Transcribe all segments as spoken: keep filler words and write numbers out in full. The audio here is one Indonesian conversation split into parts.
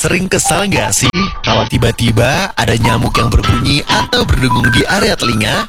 Sering kesal nggak sih kalau tiba-tiba ada nyamuk yang berbunyi atau berdengung di area telinga?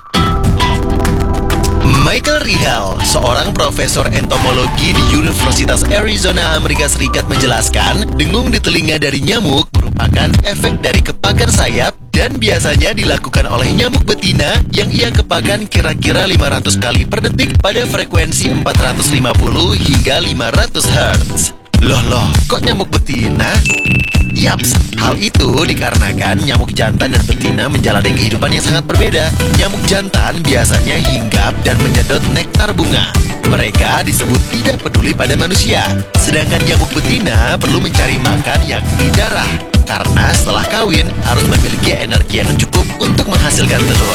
Michael Rihal, seorang profesor entomologi di Universitas Arizona, Amerika Serikat menjelaskan, dengung di telinga dari nyamuk merupakan efek dari kepakan sayap dan biasanya dilakukan oleh nyamuk betina yang ia kepakan kira-kira lima ratus kali per detik pada frekuensi empat ratus lima puluh hingga lima ratus hertz. Loh loh, kok nyamuk betina? Yaps, hal itu dikarenakan nyamuk jantan dan betina menjalani kehidupan yang sangat berbeda. Nyamuk jantan biasanya hinggap dan menyedot nektar bunga. Mereka disebut tidak peduli pada manusia. Sedangkan nyamuk betina perlu mencari makan yakni darah, karena setelah kawin harus memiliki energi yang cukup untuk menghasilkan telur.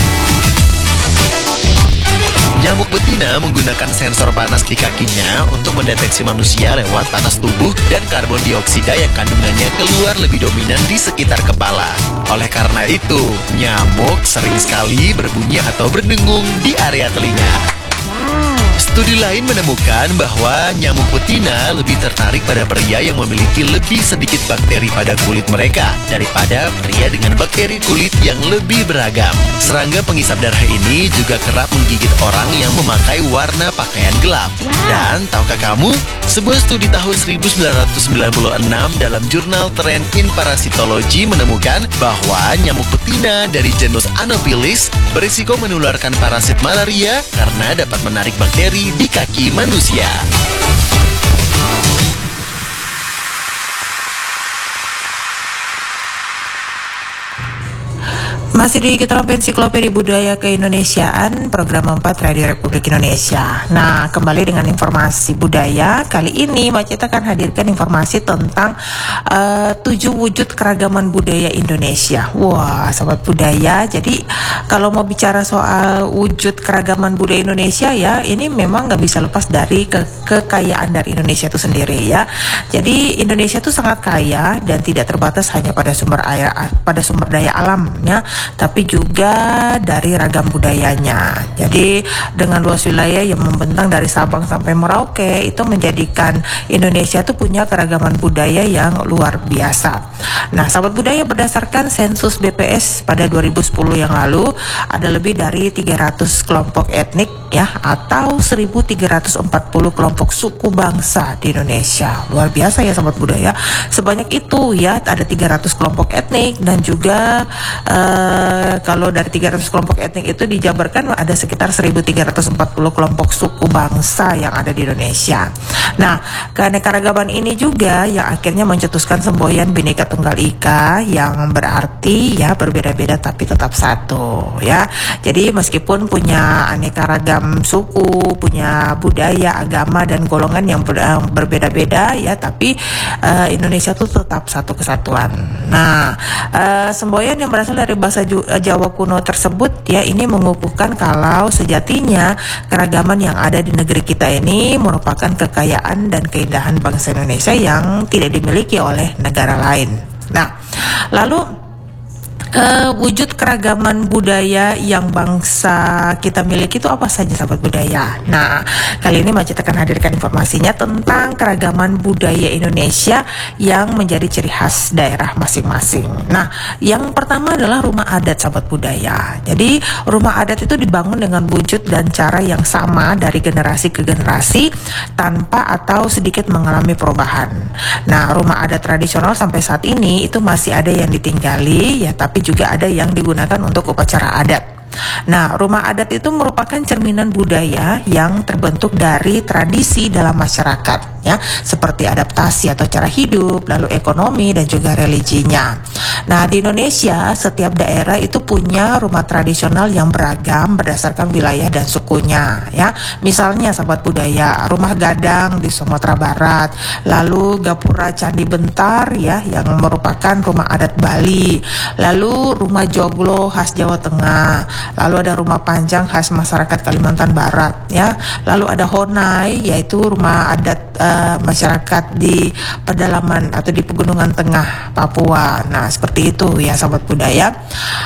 Nyamuk betina menggunakan sensor panas di kakinya untuk mendeteksi manusia lewat panas tubuh dan karbon dioksida yang kandungannya keluar lebih dominan di sekitar kepala. Oleh karena itu, nyamuk sering sekali berbunyi atau berdengung di area telinga. Studi lain menemukan bahwa nyamuk betina lebih tertarik pada pria yang memiliki lebih sedikit bakteri pada kulit mereka daripada pria dengan bakteri kulit yang lebih beragam. Serangga pengisap darah ini juga kerap menggigit orang yang memakai warna pakaian gelap. Dan tahukah kamu, sebuah studi tahun seribu sembilan ratus sembilan puluh enam dalam jurnal Trend in Parasitology menemukan bahwa nyamuk betina dari genus Anopheles berisiko menularkan parasit malaria karena dapat menarik bakteri di kaki manusia. Masih di Kita Ensiklopedia Budaya Keindonesiaan, program empat Radio Republik Indonesia. Nah, kembali dengan informasi budaya. Kali ini Macita akan hadirkan informasi tentang uh, tujuh wujud keragaman budaya Indonesia. Wah, sobat budaya. Jadi kalau mau bicara soal wujud keragaman budaya Indonesia ya, ini memang nggak bisa lepas dari ke kekayaan dari Indonesia itu sendiri ya. Jadi Indonesia itu sangat kaya dan tidak terbatas hanya pada sumber air, pada sumber daya alamnya, tapi juga dari ragam budayanya. Jadi dengan luas wilayah yang membentang dari Sabang sampai Merauke, itu menjadikan Indonesia itu punya keragaman budaya yang luar biasa. Nah, sahabat budaya, berdasarkan sensus B P S pada dua ribu sepuluh yang lalu, ada lebih dari tiga ratus kelompok etnik ya, atau seribu tiga ratus empat puluh kelompok suku bangsa di Indonesia. Luar biasa ya sahabat budaya. Sebanyak itu ya, ada tiga ratus kelompok etnik dan juga uh, kalau dari tiga ratus kelompok etnik itu dijabarkan ada sekitar seribu tiga ratus empat puluh kelompok suku bangsa yang ada di Indonesia. Nah, keanekaragaman ini juga yang akhirnya mencetuskan semboyan Bhinneka Tunggal Ika yang berarti ya berbeda-beda tapi tetap satu ya. Jadi meskipun punya aneka ragam suku, punya budaya, agama dan golongan yang ber, uh, berbeda-beda ya, tapi uh, Indonesia itu tetap satu kesatuan. Nah, uh, semboyan yang berasal dari bahasa Jawa kuno tersebut ya, ini mengukuhkan kalau sejatinya keragaman yang ada di negeri kita ini merupakan kekayaan dan keindahan bangsa Indonesia yang tidak dimiliki oleh negara lain. Nah, lalu Uh, wujud keragaman budaya yang bangsa kita miliki itu apa saja sahabat budaya? Nah, kali ini Macet akan hadirkan informasinya tentang keragaman budaya Indonesia yang menjadi ciri khas daerah masing-masing. Nah, yang pertama adalah rumah adat sahabat budaya. Jadi, rumah adat itu dibangun dengan wujud dan cara yang sama dari generasi ke generasi tanpa atau sedikit mengalami perubahan. Nah, rumah adat tradisional sampai saat ini itu masih ada yang ditinggali ya, tapi juga ada yang digunakan untuk upacara adat. Nah, rumah adat itu merupakan cerminan budaya yang terbentuk dari tradisi dalam masyarakat ya, seperti adaptasi atau cara hidup, lalu ekonomi dan juga religinya. Nah, di Indonesia setiap daerah itu punya rumah tradisional yang beragam berdasarkan wilayah dan sukunya ya. Misalnya sahabat budaya, rumah gadang di Sumatera Barat, lalu gapura Candi Bentar ya yang merupakan rumah adat Bali, lalu rumah joglo khas Jawa Tengah, lalu ada rumah panjang khas masyarakat Kalimantan Barat ya, lalu ada honai yaitu rumah adat uh, uh, masyarakat di pedalaman atau di pegunungan tengah Papua. Nah, seperti itu ya sahabat budaya.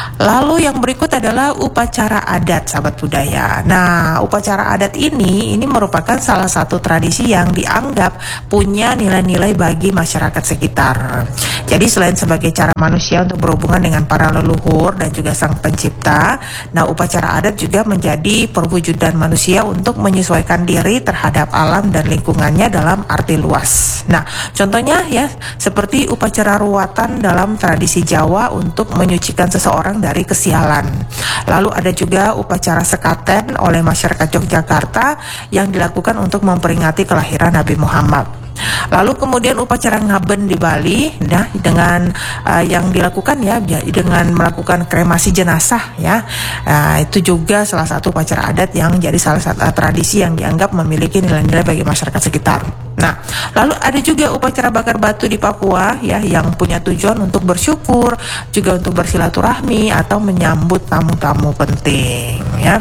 Lalu yang berikut adalah upacara adat sahabat budaya. Nah, upacara adat ini ini merupakan salah satu tradisi yang dianggap punya nilai-nilai bagi masyarakat sekitar. Jadi selain sebagai cara manusia untuk berhubungan dengan para leluhur dan juga sang pencipta, nah upacara adat juga menjadi perwujudan manusia untuk menyesuaikan diri terhadap alam dan lingkungannya dalam arti luas. Nah, contohnya ya seperti upacara ruwatan dalam tradisi Jawa untuk menyucikan seseorang dari kesialan. Lalu ada juga upacara sekaten oleh masyarakat Yogyakarta yang dilakukan untuk memperingati kelahiran Nabi Muhammad. Lalu kemudian upacara ngaben di Bali, nah dengan uh, yang dilakukan ya dengan melakukan kremasi jenazah ya, uh, itu juga salah satu upacara adat yang jadi salah satu uh, tradisi yang dianggap memiliki nilai-nilai bagi masyarakat sekitar. Nah, lalu ada juga upacara bakar batu di Papua ya yang punya tujuan untuk bersyukur, juga untuk bersilaturahmi atau menyambut tamu-tamu penting ya.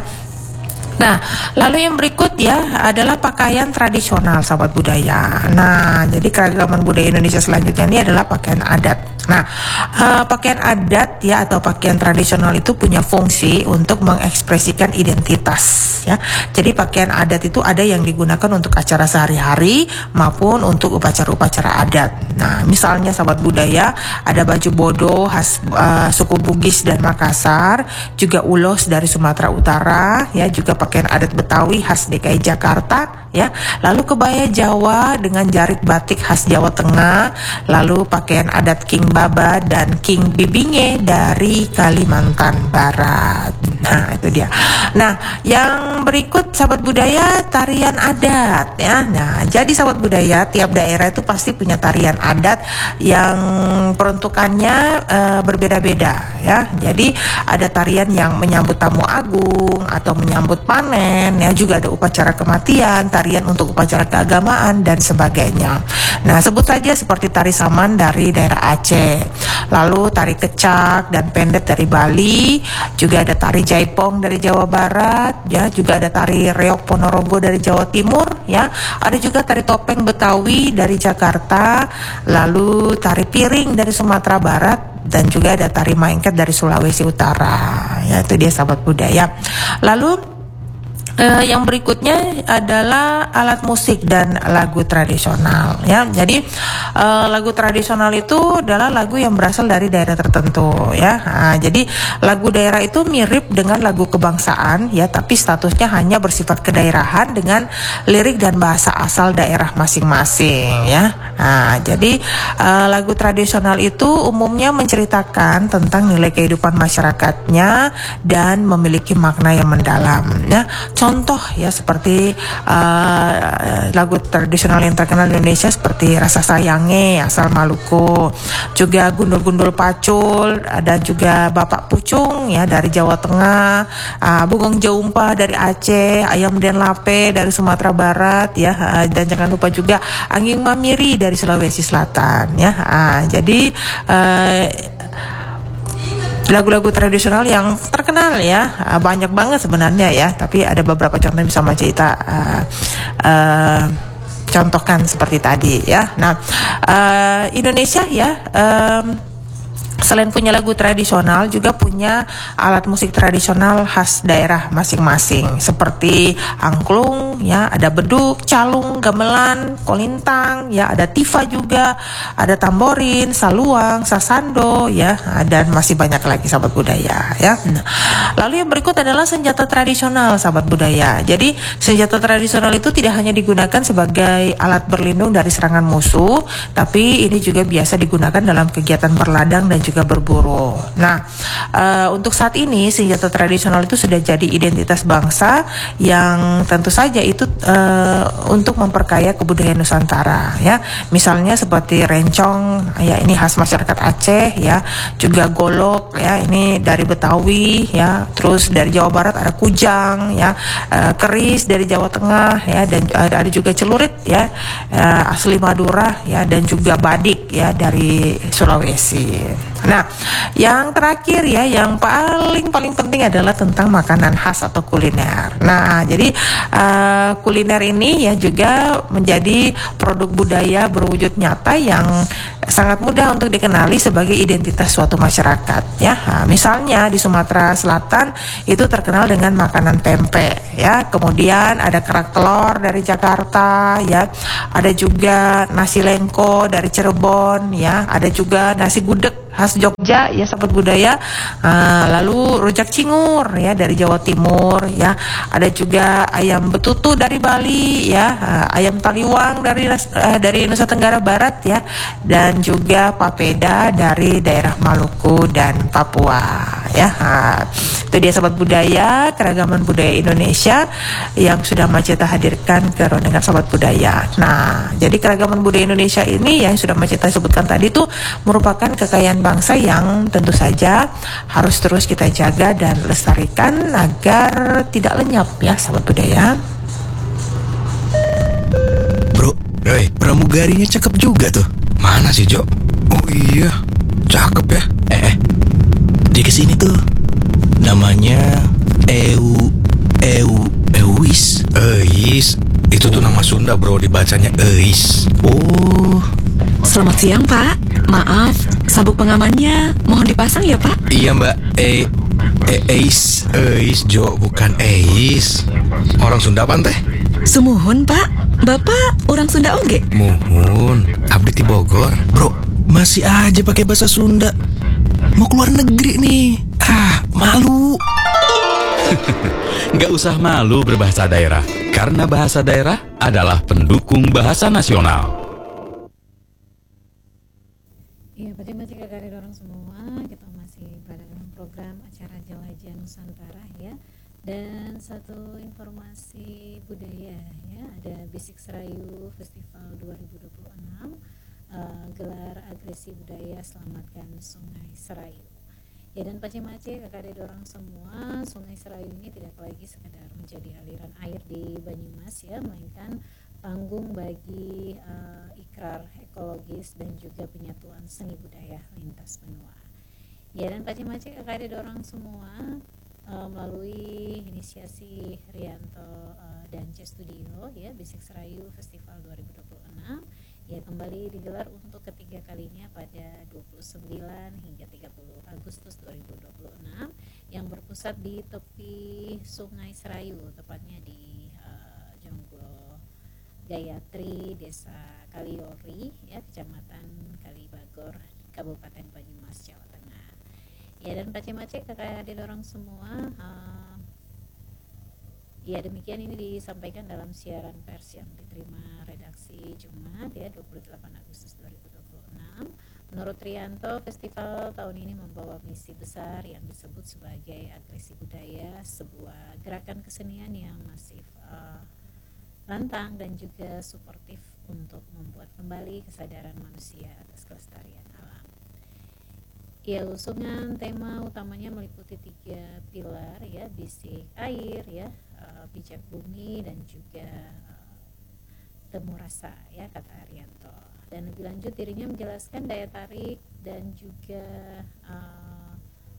Nah, lalu yang berikut ya adalah pakaian tradisional sahabat budaya. Nah, jadi keragaman budaya Indonesia selanjutnya ini adalah pakaian adat. Nah, uh, pakaian adat ya atau pakaian tradisional itu punya fungsi untuk mengekspresikan identitas ya. Jadi pakaian adat itu ada yang digunakan untuk acara sehari-hari maupun untuk upacara-upacara adat. Nah, misalnya sahabat budaya ada baju bodo khas uh, suku Bugis dan Makassar, juga ulos dari Sumatera Utara ya, juga pakaian adat Betawi khas D K I Jakarta ya. Lalu kebaya Jawa dengan jarit batik khas Jawa Tengah, lalu pakaian adat King Baba dan King Bibinge dari Kalimantan Barat. Nah, itu dia. Nah, yang berikut sahabat budaya tarian adat ya. Nah, jadi sahabat budaya tiap daerah itu pasti punya tarian adat yang peruntukannya uh, berbeda-beda ya. Jadi ada tarian yang menyambut tamu agung atau menyambut panen ya, juga ada upacara kematian, tarian untuk upacara keagamaan dan sebagainya. Nah, sebut saja seperti tari saman dari daerah Aceh, lalu tari kecak dan pendet dari Bali, juga ada tari jaipong dari Jawa Barat ya, juga ada tari reok Ponorogo dari Jawa Timur ya, ada juga tari topeng Betawi dari Jakarta, lalu tari piring dari Sumatera Barat, dan juga ada tari maengket dari Sulawesi Utara ya. Itu dia sahabat budaya. Lalu Uh, yang berikutnya adalah alat musik dan lagu tradisional ya. Jadi uh, lagu tradisional itu adalah lagu yang berasal dari daerah tertentu ya. Nah, jadi lagu daerah itu mirip dengan lagu kebangsaan ya, tapi statusnya hanya bersifat kedaerahan dengan lirik dan bahasa asal daerah masing-masing ya. Nah, jadi uh, lagu tradisional itu umumnya menceritakan tentang nilai kehidupan masyarakatnya dan memiliki makna yang mendalam ya. Contoh ya seperti uh, lagu tradisional yang terkenal di Indonesia seperti Rasa Sayange asal Maluku, juga Gundul-Gundul Pacul, dan juga Bapak Pucung ya dari Jawa Tengah, uh, Bugong Jaumpa dari Aceh, Ayam Den Lape dari Sumatera Barat ya, uh, dan jangan lupa juga Anging Mamiri dari Sulawesi Selatan ya. Uh, jadi uh, lagu-lagu tradisional yang terkenal ya banyak banget sebenarnya ya, tapi ada beberapa contoh yang bisa kita uh, uh, contohkan seperti tadi ya. Nah, uh, Indonesia ya um, selain punya lagu tradisional juga punya alat musik tradisional khas daerah masing-masing seperti angklung ya, ada beduk, calung, gamelan, kolintang ya, ada tifa juga, ada tamborin, saluang, sasando ya, dan masih banyak lagi sahabat budaya ya. Nah, lalu yang berikut adalah senjata tradisional sahabat budaya. Jadi senjata tradisional itu tidak hanya digunakan sebagai alat berlindung dari serangan musuh, tapi ini juga biasa digunakan dalam kegiatan berladang dan juga berburu. Nah, uh, untuk saat ini senjata tradisional itu sudah jadi identitas bangsa yang tentu saja itu uh, untuk memperkaya kebudayaan Nusantara ya. Misalnya seperti rencong ya, ini khas masyarakat Aceh ya, juga golok ya, ini dari Betawi ya, terus dari Jawa Barat ada kujang ya, uh, keris dari Jawa Tengah ya, dan uh, ada juga celurit ya, uh, asli Madura ya, dan juga badik ya dari Sulawesi. Nah, yang terakhir ya, yang paling paling penting adalah tentang makanan khas atau kuliner. Nah, jadi uh, kuliner ini ya juga menjadi produk budaya berwujud nyata yang sangat mudah untuk dikenali sebagai identitas suatu masyarakat ya. Nah, misalnya di Sumatera Selatan itu terkenal dengan makanan pempek ya. Kemudian ada kerak telur dari Jakarta ya. Ada juga nasi lengko dari Cirebon ya. Ada juga nasi gudeg khas Jogja ya, sahabat budaya. Uh, lalu rujak cingur ya dari Jawa Timur ya. Ada juga ayam betutu dari Bali ya, uh, ayam taliwang dari uh, dari Nusa Tenggara Barat ya, dan juga papeda dari daerah Maluku dan Papua ya. Uh, itu dia sahabat budaya, keragaman budaya Indonesia yang sudah Maceta hadirkan ke Rondengan Sahabat Budaya. Nah, jadi keragaman budaya Indonesia ini yang sudah Maceta sebutkan tadi itu merupakan kekayaan bangsa yang tentu saja harus terus kita jaga dan lestarikan agar tidak lenyap ya sahabat budaya. Bro, hey, pramugarinya cakep juga tuh. Mana sih Jo? Oh iya, cakep ya. Eh, eh. Dia kesini tuh. Namanya Eu Eu Euis. Eis. Itu tuh nama Sunda bro, dibacanya Eis. Oh. Selamat siang Pak. Maaf, sabuk pengamannya mohon dipasang ya Pak. Iya Mbak. E e Eis. Eis Jo, bukan Eis. Orang Sunda apa teh? Sumuhun Pak. Bapak orang Sunda oge? Muhun. Abdi ti Bogor. Bro, masih aja pakai bahasa Sunda. Mau keluar negeri nih. Ah, malu. Nggak usah malu berbahasa daerah, karena bahasa daerah adalah pendukung bahasa nasional. Ya, pada masih kakak orang semua, kita masih berada dalam program acara Jelajah Nusantara ya. Dan satu informasi budaya ya, ada Bisik Serayu Festival dua ribu dua puluh enam, uh, gelar agresi budaya selamatkan Sungai Serayu. Ya, dan pace-mace kakak orang semua, Sungai Serayu ini tidak lagi sekedar menjadi aliran air di Banyumas ya, melainkan panggung bagi uh, ikrar ekologis dan juga penyatuan seni budaya lintas benua. Ya, dan pace-mace kakak orang semua, uh, melalui inisiasi Rianto uh, dan C Studio ya, Bisik Serayu Festival dua ribu dua puluh enam ya kembali digelar untuk ketiga kalinya pada dua puluh sembilan hingga tiga puluh Agustus dua ribu dua puluh enam yang berpusat di tepi Sungai Serayu, tepatnya di uh, Jonggol Gayatri, Desa Kaliori ya, Kecamatan Kalibagor, Kabupaten Banyumas, Jawa Tengah. Ya, dan pace-mace kakak adik orang semua, uh, ya demikian ini disampaikan dalam siaran pers yang diterima redaksi Jumat ya dua puluh delapan Agustus dua ribu dua puluh enam. Menurut Rianto, festival tahun ini membawa misi besar yang disebut sebagai agresi budaya, sebuah gerakan kesenian yang masif, uh, lantang dan juga suportif untuk membuat kembali kesadaran manusia atas kelestarian alam. Ya, usungan tema utamanya meliputi tiga pilar ya, bisik air ya, uh, bijak bumi dan juga uh, temu rasa ya, kata Arianto. Dan lebih lanjut dirinya menjelaskan daya tarik dan juga uh,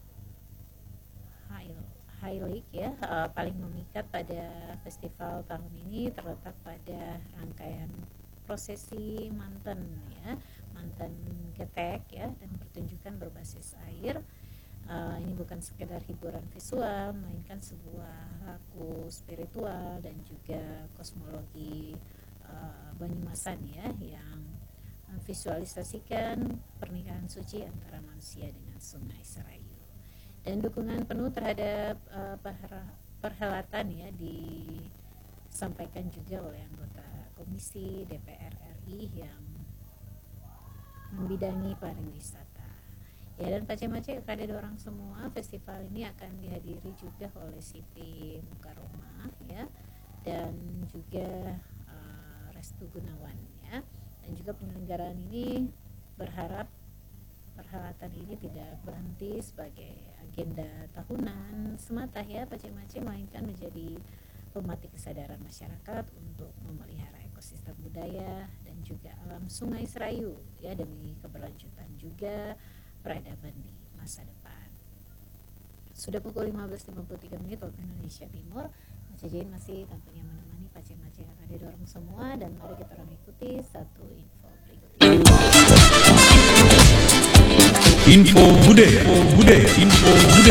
highlight ya, uh, paling memikat pada festival tahun ini terletak pada rangkaian prosesi manten ya, manten getek ya, dan pertunjukan berbasis air. Uh, ini bukan sekedar hiburan visual, melainkan sebuah laku spiritual dan juga kosmologi uh, Banyumasan ya, yang memvisualisasikan pernikahan suci antara manusia dengan Sungai Serayu. Dan dukungan penuh terhadap uh, perhelatan ya disampaikan juga oleh anggota Komisi D P R R I yang membidangi pariwisata. Ya, dan pace-mace kepada orang semua, festival ini akan dihadiri juga oleh Siti Mukaroma ya, dan juga uh, Restu Gunawan ya. Dan juga penyelenggaraan ini berharap perhelatan ini tidak berhenti sebagai agenda tahunan semata ya pace-mace, melainkan menjadi pemetik kesadaran masyarakat untuk memelihara ekosistem budaya dan juga alam Sungai Serayu ya, demi keberlanjutan juga peradaban di masa depan. Sudah pukul lima belas lima puluh tiga menit waktu Indonesia Timur. Mas Jain masih tentunya menemani Pace-Pace yang ada dorong semua, dan mari kita orang ikuti satu info berikut ini. Info budaya, info budaya, info budaya.